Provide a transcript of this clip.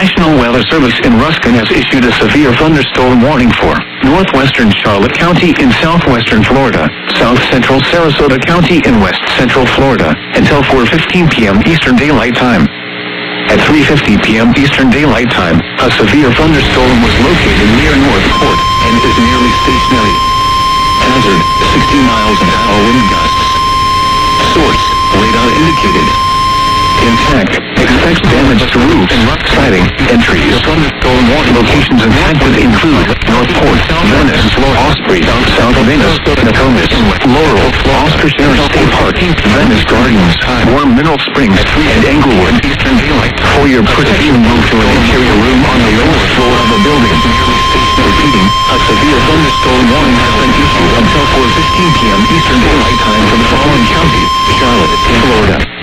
National Weather Service in Ruskin has issued a severe thunderstorm warning for northwestern Charlotte County in southwestern Florida, south central Sarasota County in west central Florida, until 4:15 p.m. Eastern Daylight Time. At 3:50 p.m. Eastern Daylight Time, a severe thunderstorm was located near North Port and is nearly stationary. Hazard, 60 miles an hour wind gusts. Source, radar indicated. Intact, expects damage to roofs and rock siding, and trees. Thunderstorm warning locations impacted include North Port, Venice, Osprey, south of Venice, Nokomis, Laurel, Osprey State Park, Venice Gardens, Warm Mineral Springs, and Englewood. Eastern Daylight. For your protection, move to an interior room on the lower floor of the building. Repeating, a severe thunderstorm warning has been issued until 4:15 p.m. Eastern Daylight Time for the following counties: Charlotte, Florida,